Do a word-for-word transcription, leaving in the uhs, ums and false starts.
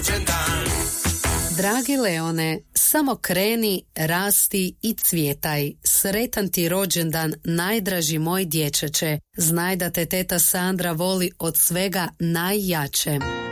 Dragi Leone, samo kreni, rasti i cvjetaj. Sretan ti rođendan, najdraži moj dječeče. Znaj da te teta Sandra voli od svega najjače.